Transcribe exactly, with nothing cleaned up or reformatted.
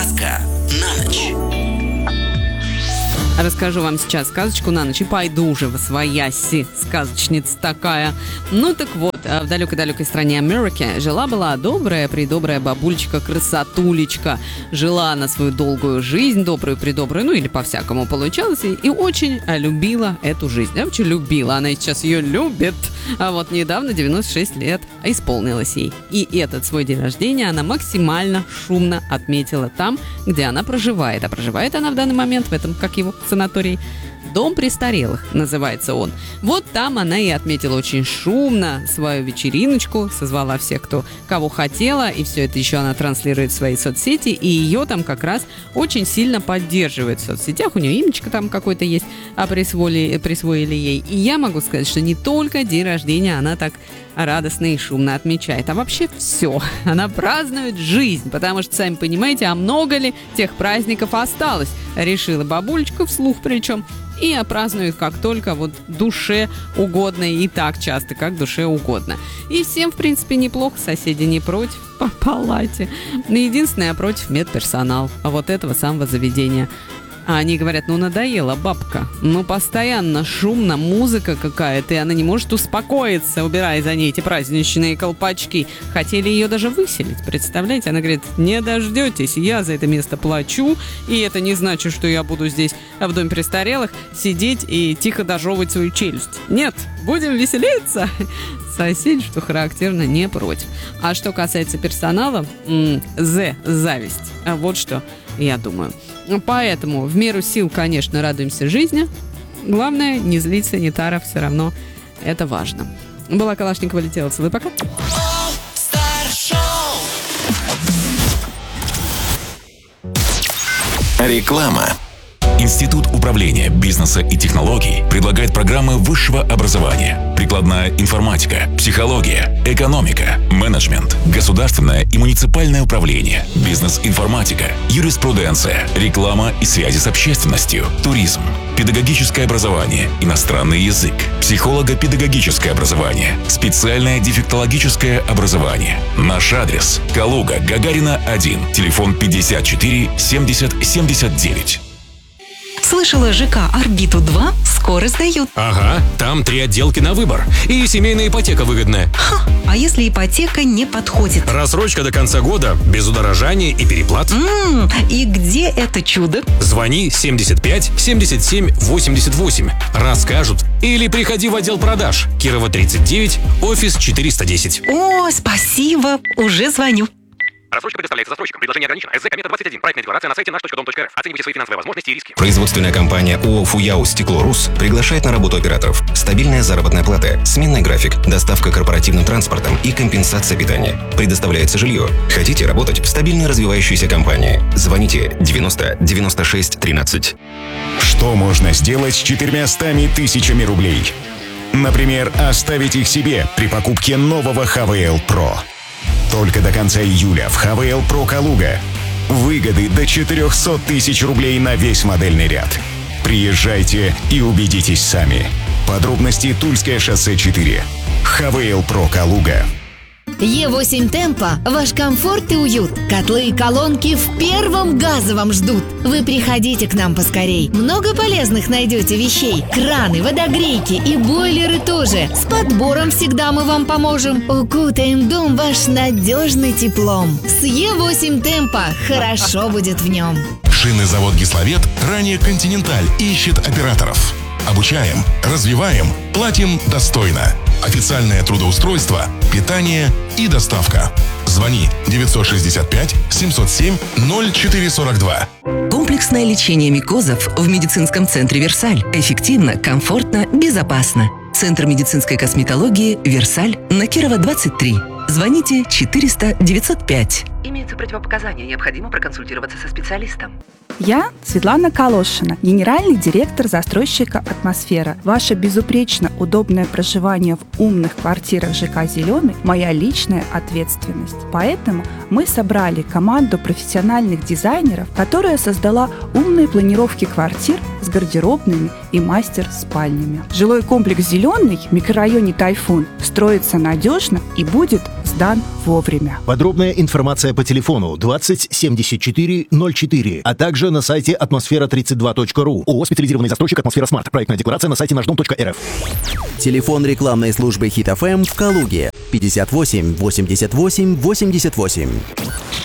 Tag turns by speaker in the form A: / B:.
A: Сказка на ночь.
B: Расскажу вам сейчас сказочку на ночь и пойду уже восвояси, сказочница такая. Ну так вот, в далекой-далекой стране Америки жила-была добрая-придобрая бабулечка-красотулечка. Жила она свою долгую жизнь, добрую-придобрую, ну или по-всякому получалось, и, и очень любила эту жизнь. Я очень любила, она сейчас ее любит. А вот недавно девяносто шесть лет исполнилось ей. И этот свой день рождения она максимально шумно отметила там, где она проживает. А проживает она в данный момент в этом, как его, санаторий, Дом престарелых называется он. Вот там она и отметила очень шумно свою вечериночку, созвала всех, кто кого хотела, и все это еще она транслирует в свои соцсети, и ее там как раз очень сильно поддерживают в соцсетях. У нее имечко там какое-то есть, а присвоили, присвоили ей. И я могу сказать, что не только день рождения она так радостно и шумно отмечает, а вообще все. Она празднует жизнь, потому что, сами понимаете, а много ли тех праздников осталось, решила бабулечка, вслух причем, и празднует как только вот душе угодно, и так часто, как душе угодно. И всем, в принципе, неплохо, соседи не против по палате. Единственное, против медперсонал, а вот этого самого заведения. А они говорят, ну надоела бабка, ну постоянно шумно, музыка какая-то, и она не может успокоиться, убирая за ней эти праздничные колпачки. Хотели ее даже выселить, представляете? Она говорит, не дождетесь, я за это место плачу, и это не значит, что я буду здесь в доме престарелых сидеть и тихо дожевывать свою челюсть. Нет, будем веселиться. Соседи, что характерно, не против. А что касается персонала, м- З, зависть. А вот что я думаю. Поэтому в меру сил, конечно, радуемся жизни. Главное, не злить санитаров, все равно это важно. Была Калашникова, летела. Целый пока.
A: Реклама.
C: Институт управления бизнеса и технологий предлагает программы высшего образования: прикладная информатика, психология, экономика, менеджмент, государственное и муниципальное управление, бизнес-информатика, юриспруденция, реклама и связи с общественностью, туризм, педагогическое образование, иностранный язык, психолого-педагогическое образование, специальное дефектологическое образование. Наш адрес: Калуга, Гагарина, один, телефон пятьдесят четыре семьдесят семьдесят девять.
D: Слышала, ЖК «Орбиту-два» скоро сдают.
E: Ага, там три отделки на выбор. И семейная ипотека выгодная.
D: Ха, а если ипотека не подходит?
E: Рассрочка до конца года, без удорожания и переплат.
D: М-м, и где это чудо?
E: Звони семьдесят пять семьдесят семь восемьдесят восемь. Расскажут. Или приходи в отдел продаж. Кирова, тридцать девять, офис четыреста десять.
D: О, спасибо, уже звоню.
E: Рассрочка предоставляется застройщикам. Предложение ограничено. СЗ Комета двадцать один. Проектная декларация на сайте наш точка дом точка рф. Оценивайте свои финансовые возможности и риски.
F: Производственная компания ООО «Фуяу Стекло Рус» приглашает на работу операторов. Стабильная заработная плата, сменный график, доставка корпоративным транспортом и компенсация питания. Предоставляется жилье. Хотите работать в стабильной развивающейся компании? Звоните девяносто девяносто шесть тринадцать.
G: Что можно сделать с четырьмястами тысячами рублей? Например, оставить их себе при покупке нового эйч ви эл Pro. Только до конца июля в эйч ви эл Pro Калуга выгоды до четыреста тысяч рублей на весь модельный ряд. Приезжайте и убедитесь сами. Подробности: Тульское шоссе четыре. эйч ви эл Pro Калуга.
H: Е восемь Темпо – ваш комфорт и уют. Котлы и колонки в первом газовом ждут. Вы приходите к нам поскорей. Много полезных найдете вещей. Краны, водогрейки и бойлеры тоже. С подбором всегда мы вам поможем. Укутаем дом ваш надежный теплом. С Е восемь Темпо хорошо будет в нем.
I: Шинный завод «Гисловет», ранее «Континенталь», ищет операторов. Обучаем, развиваем, платим достойно. Официальное трудоустройство, питание и доставка. Звони девятьсот шестьдесят пять семьсот семь ноль четыре сорок два.
D: Комплексное лечение микозов в медицинском центре «Версаль». Эффективно, комфортно, безопасно. Центр медицинской косметологии «Версаль» на Кирова, двадцать три. Звоните четыреста девятьсот пять. Имеются противопоказания, необходимо проконсультироваться со специалистом.
J: Я Светлана Калошина, генеральный директор застройщика «Атмосфера». Ваше безупречно удобное проживание в умных квартирах ЖК «Зеленый» – моя личная ответственность. Поэтому мы собрали команду профессиональных дизайнеров, которая создала умные планировки квартир с гардеробными и мастер-спальнями. Жилой комплекс «Зеленый» в микрорайоне «Тайфун» строится надежно и будет сдан вовремя.
K: Подробная информация по телефону двадцать семьдесят четыре ноль четыре, а также на сайте атмосфера тридцать два точка ру. ООО «Специализированный застройщик «Атмосфера Смарт». Проектная декларация на сайте наш дом точка эр эф.
L: Телефон рекламной службы Хит эф эм в Калуге пятьдесят восемь восемьдесят восемь восемьдесят восемь.